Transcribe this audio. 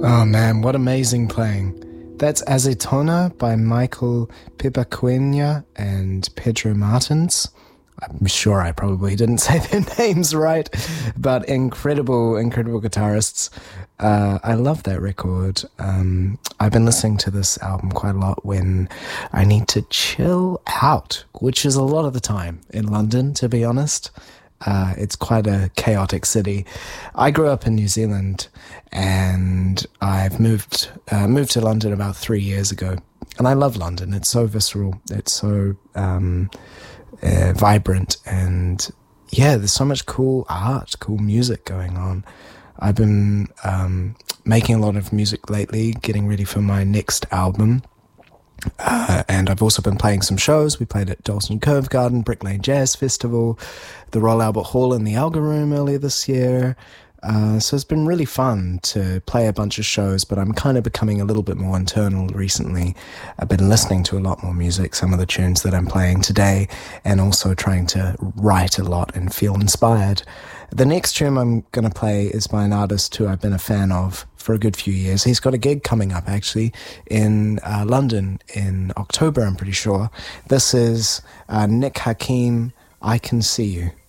Oh man, what amazing playing. That's Azetona by Michael Pipaquena and Pedro Martins. I'm sure I probably didn't say their names right, but incredible guitarists. I love that record. I've been listening to this album quite a lot when I need to chill out, which is a lot of the time in London, to be honest. It's quite a chaotic city. I grew up in New Zealand, and I've moved to London about 3 years ago. And I love London. It's so visceral. It's so vibrant, and yeah, there's so much cool art, cool music going on. I've been making a lot of music lately, getting ready for my next album. And I've also been playing some shows. We played at Dalston Cove Garden, Brick Lane Jazz Festival, the Royal Albert Hall in the Alga Room earlier this year. So it's been really fun to play a bunch of shows, but I'm kind of becoming a little bit more internal recently. I've been listening to a lot more music, some of the tunes that I'm playing today, and also trying to write a lot and feel inspired. The next tune I'm going to play is by an artist who I've been a fan of for a good few years. He's got a gig coming up, actually, in London in October, I'm pretty sure. This is Nick Hakim, I Can See You.